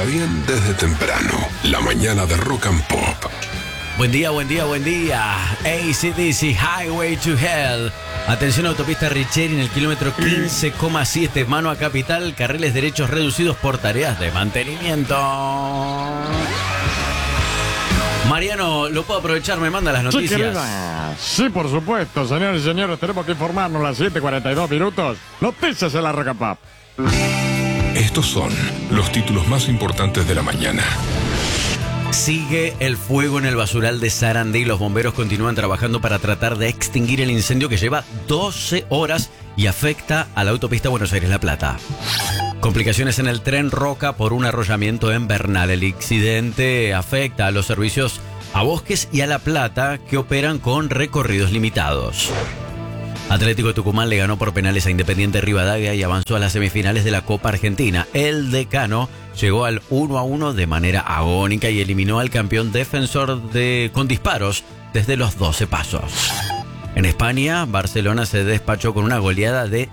comienza bien desde temprano. La mañana de Rock and Pop. Buen día, buen día, buen día. AC/DC Highway to Hell. Atención, autopista Richeri en el kilómetro 15,7, mano a Capital, carriles derechos reducidos por tareas de mantenimiento. Mariano, ¿lo puedo aprovechar? Me manda las noticias. Sí, querida. Sí, por supuesto, señores y señores, tenemos que informarnos a las 7:42 minutos. Noticias en la Rock and Pop. Estos son los títulos más importantes de la mañana. Sigue el fuego en el basural de Sarandí. Los bomberos continúan trabajando para tratar de extinguir el incendio que lleva 12 horas y afecta a la autopista Buenos Aires-La Plata. Complicaciones en el tren Roca por un arrollamiento en Bernal. El accidente afecta a los servicios a Bosques y a La Plata, que operan con recorridos limitados. Atlético Tucumán le ganó por penales a Independiente Rivadavia y avanzó a las semifinales de la Copa Argentina. El Decano llegó al 1-1 de manera agónica y eliminó al campeón Defensor con disparos desde los 12 pasos. En España, Barcelona se despachó con una goleada de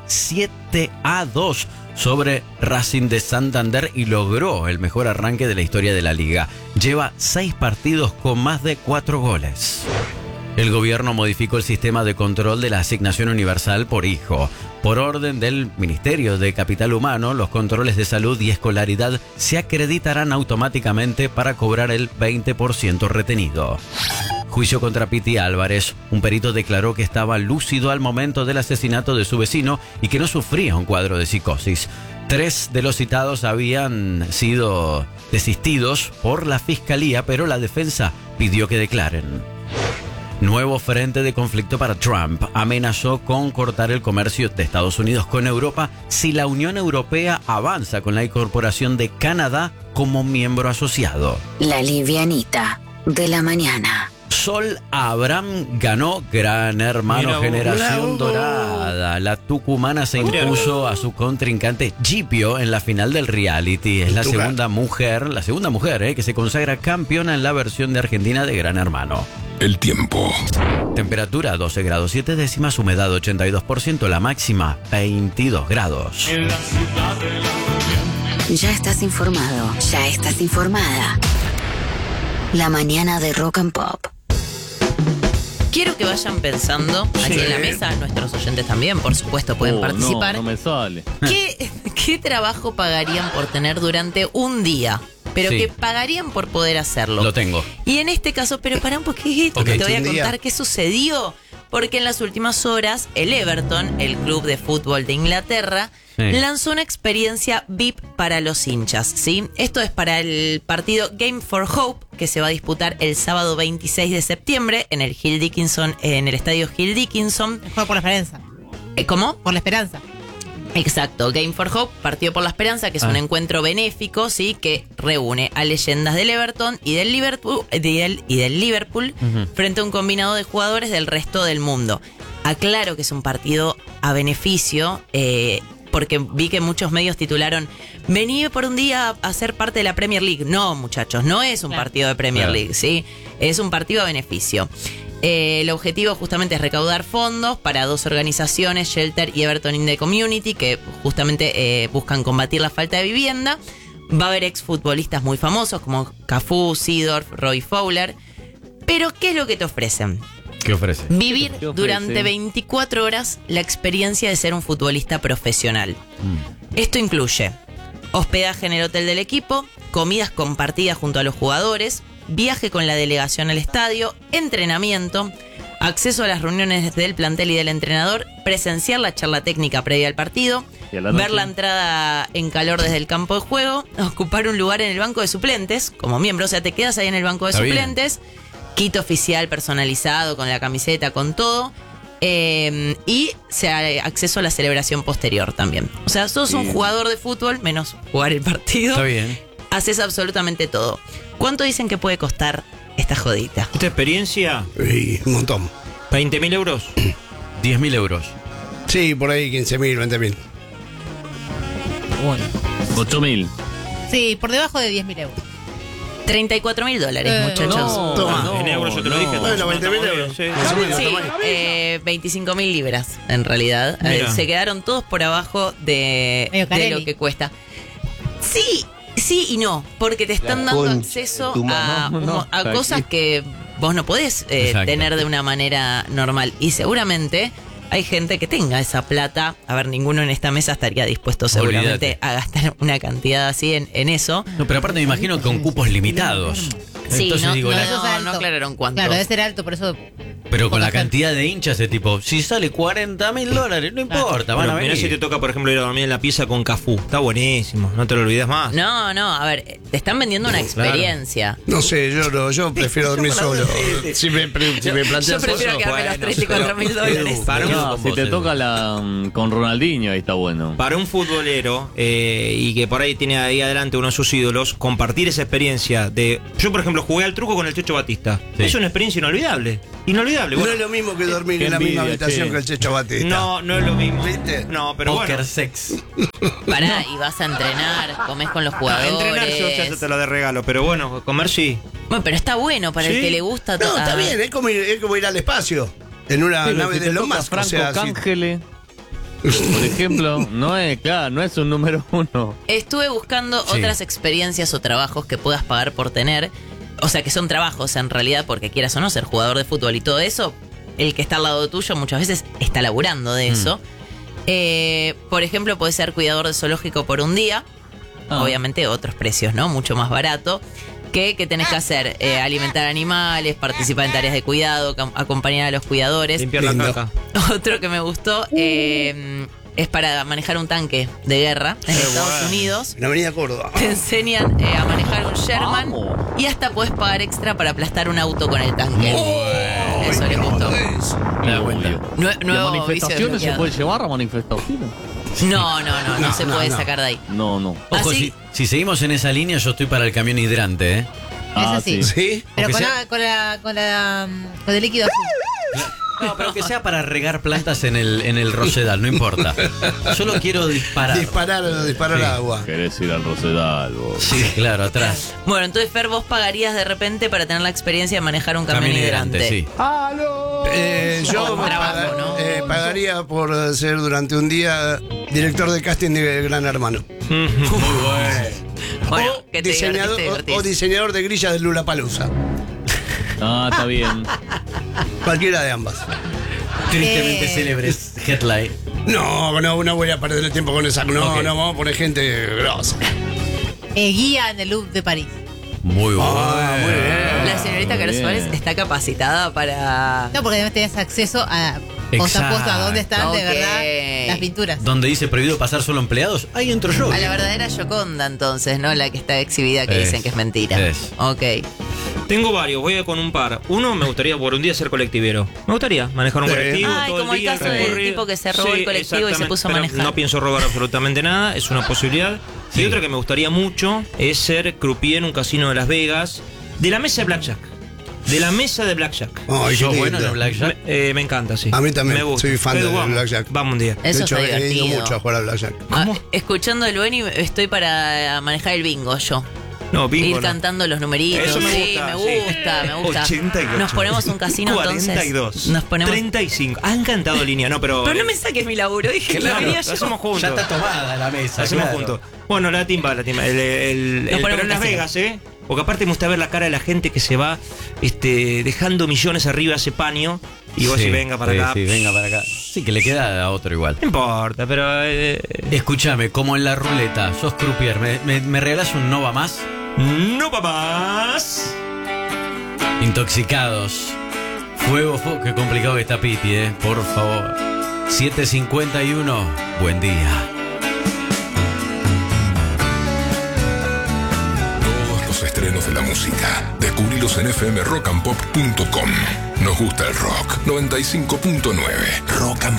7-2 sobre Racing de Santander y logró el mejor arranque de la historia de la liga. Lleva 6 partidos con más de 4 goles. El gobierno modificó el sistema de control de la asignación universal por hijo. Por orden del Ministerio de Capital Humano, los controles de salud y escolaridad se acreditarán automáticamente para cobrar el 20% retenido. Juicio contra Piti Álvarez. Un perito declaró que estaba lúcido al momento del asesinato de su vecino y que no sufría un cuadro de psicosis. 3 de los citados habían sido desistidos por la fiscalía, pero la defensa pidió que declaren. Nuevo frente de conflicto para Trump. Amenazó con cortar el comercio de Estados Unidos con Europa si la Unión Europea avanza con la incorporación de Canadá como miembro asociado. La livianita de la mañana. Sol Abraham ganó Gran Hermano Generación Dorada. La tucumana se impuso a su contrincante Gipio en la final del reality. Es la segunda mujer que se consagra campeona en la versión de Argentina de Gran Hermano. El tiempo. Temperatura 12 grados 7 décimas, humedad 82%, la máxima 22 grados. Ya estás informado, ya estás informada. La mañana de Rock and Pop. Quiero que vayan pensando, aquí en la mesa, nuestros oyentes también, por supuesto, pueden participar. No me sale. ¿Qué trabajo pagarían por tener durante un día? Pero que pagarían por poder hacerlo. Lo tengo. Y en este caso, pero pará un poquito, que te voy a contar qué sucedió. Porque en las últimas horas, el Everton, el club de fútbol de Inglaterra, lanzó una experiencia VIP para los hinchas, ¿sí? Esto es para el partido Game for Hope, que se va a disputar el sábado 26 de septiembre en el estadio Hill Dickinson. El juego por la esperanza. ¿Cómo? Por la esperanza. Exacto, Game for Hope, Partido por la Esperanza, que es un encuentro benéfico, sí, que reúne a leyendas del Everton y del Liverpool, frente a un combinado de jugadores del resto del mundo. Aclaro que es un partido a beneficio, porque vi que muchos medios titularon: vení por un día a ser parte de la Premier League. No, muchachos, no es un partido de Premier League, ¿sí? Es un partido a beneficio. El objetivo justamente es recaudar fondos para 2 organizaciones, Shelter y Everton in the Community, que justamente buscan combatir la falta de vivienda. Va a haber exfutbolistas muy famosos como Cafú, Seedorf, Roy Fowler. Pero, ¿qué es lo que te ofrecen? ¿Qué ofrece? Vivir durante 24 horas la experiencia de ser un futbolista profesional. Esto incluye hospedaje en el hotel del equipo, comidas compartidas junto a los jugadores, viaje con la delegación al estadio, entrenamiento, acceso a las reuniones del plantel y del entrenador, presenciar la charla técnica previa al partido, ver la entrada en calor desde el campo de juego, ocupar un lugar en el banco de suplentes como miembro, o sea, te quedas ahí en el banco de suplentes, kit oficial personalizado con la camiseta, con todo, y acceso a la celebración posterior también. O sea, sos un jugador de fútbol, menos jugar el partido. Está bien. Haces absolutamente todo. ¿Cuánto dicen que puede costar esta jodita? ¿Esta experiencia? Un montón. ¿20.000 euros? 10.000 euros. Sí, por ahí 15.000, 20.000. Bueno. 8.000. Sí, por debajo de 10.000 euros. $34.000, muchachos. Toma. En euros yo te lo dije. Bueno, 20.000 euros. Sí. 25.000 libras, en realidad. Se quedaron todos por abajo de lo que cuesta. Sí, Sí y no, porque te están La dando concha acceso de tu mamá. a cosas que vos no podés Exacto. tener de una manera normal. Y seguramente hay gente que tenga esa plata. A ver, ninguno en esta mesa estaría dispuesto seguramente Olvídate. a gastar una cantidad así en eso. No, pero aparte me imagino que con cupos limitados. Sí, Entonces no, digo, no, la- eso es alto. no aclararon cuánto. Claro, debe ser alto, por eso. pero con la poca gente. cantidad de hinchas de tipo, si sale $40.000, no importa, van a Bueno, mirá venir. si te toca, por ejemplo, ir a dormir en la pieza con Cafú. Está buenísimo, no te lo olvides más. No, a ver, te están vendiendo una experiencia. No sé, yo prefiero dormir solo. Si me planteas Yo prefiero eso, quedarme los bueno, 34 mil dólares. Para un, No, si te toca con Ronaldinho, ahí está bueno. para un futbolero y que por ahí tiene ahí adelante uno de sus ídolos, compartir esa experiencia de... Yo, por ejemplo, jugué al truco con el Checho Batista. Sí. Es una experiencia inolvidable. Inolvidable. no Bueno, es lo mismo que dormir Qué en la misma envidia, habitación che. que el Checho Batista. no es lo mismo. ¿Viste? No, pero Poker bueno. sex. Pará, y vas a entrenar, comés con los A jugadores. entrenar yo ya te lo de regalo, pero bueno, comer sí. Bueno, pero está bueno para el Sí. que le gusta. No, está bien, es como ir al espacio. En una Pero nave si de te Elon toca Musk. O Franco sea, si- Cángele, por ejemplo, no es un número uno. Estuve buscando Sí. otras experiencias o trabajos que puedas pagar por tener. O sea, que son trabajos en realidad, porque quieras o no ser jugador de fútbol y todo eso. El que está al lado tuyo muchas veces está laburando de eso. Por ejemplo, puedes ser cuidador de zoológico por un día. Ah. Obviamente otros precios, ¿no? Mucho más barato. ¿Qué tenés que hacer? Alimentar animales, participar en tareas de cuidado, acompañar a los cuidadores. Limpiar la Lindo. caca. Otro que me gustó es para manejar un tanque de guerra en Estados Unidos. en Avenida Córdoba. Te enseñan a manejar un Sherman Vamos. y hasta puedes pagar extra para aplastar un auto con el tanque. Eso les gustó. Me da cuenta. ¿Y Nuevo a vicio manifestaciones se desbloqueado. puede llevar a manifestaciones? No se no, puede no. sacar de ahí. No. Ojo, Así- si seguimos en esa línea, yo estoy para el camión hidrante, ¿eh? así. ¿Sí? Pero Aunque con el líquido azul. No, pero que sea para regar plantas en el Rosedal, no importa. Solo quiero disparar. Disparar Sí. agua. Querés ir al Rosedal, vos. Sí, claro, atrás. Bueno, entonces Fer, vos pagarías de repente para tener la experiencia de manejar un camión hidrante. sí. Yo Un trabajo, ¿no? pagaría por ser durante un día director de casting de Gran Hermano. Bueno, o, que te divertís. o diseñador de grillas de Lollapalooza. Ah, está bien. Cualquiera de ambas. Tristemente célebres headline. No voy a perder el tiempo con esa. No, Ok. no, vamos a poner gente grosa. Guía en el Louvre de París. Muy bueno. Muy bien. La señorita Muy Carlos bien. Suárez está capacitada para... No, porque además tenés acceso a Exacto. puesto a dónde están Ok. de verdad las pinturas. Donde dice prohibido pasar solo empleados, ahí entro yo. A la verdadera Gioconda, entonces, ¿no? La que está exhibida, que Es. dicen que es mentira. Es. Ok. Tengo varios, voy con un par. Uno, me gustaría por un día ser colectivero. Me gustaría manejar un Sí. colectivo Ay, todo como el el día. caso del recorrido. tipo que se robó el colectivo y se exactamente, puso a pero manejar. No pienso robar absolutamente nada, es una posibilidad. Sí. Y otra que me gustaría mucho es ser croupier en un casino de Las Vegas, de la mesa de Blackjack. De la mesa de Blackjack. Ay, qué ¿Sos lindo. bueno en el Blackjack? Me encanta, sí. A mí también, Me gusta. soy fan Pero del vamos, Blackjack. Vamos un día. Eso de hecho, está he ido divertido. mucho a jugar al Blackjack. Escuchando el Beni, estoy para manejar el bingo yo. No, bingo, Ir no. cantando los numeritos. Eso me sí, gusta, me sí. gusta, me gusta. 88. Nos ponemos un casino 42. entonces. Nos ponemos. 35. Han cantado línea, no, pero. Pero no me saques mi laburo, dije que lo Claro, quería lo yo. hacemos juntos. Ya está tomada la mesa. Lo hacemos claro. juntos. Bueno, la timba. Nos Pero ponemos en Las casino. Vegas, ¿eh? Porque aparte me gusta ver la cara de la gente que se va dejando millones arriba de ese paño. Y vos Sí, si venga para sí, acá. Sí, venga para acá. Sí, que le queda a otro igual. No importa, pero. Escúchame, como en la ruleta, sos croupier, ¿me regalás un Nova más? ¡No, papás! Intoxicados. Fuego, qué complicado que está Piti, por favor. 7:51, buen día. Todos los estrenos de la música. Descubrilos en fmrockandpop.com. Nos gusta el rock. 95.9. Rock and